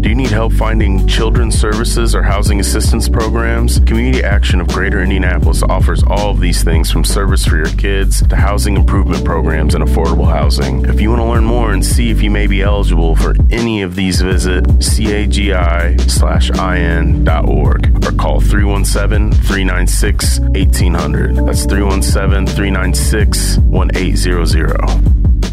Do you need help finding children's services or housing assistance programs? Community Action of Greater Indianapolis offers all of these things, from service for your kids to housing improvement programs and affordable housing. If you want to learn more and see if you may be eligible for any of these, visit cagi/in.org or call 317-396-1800. That's 317-396-1800.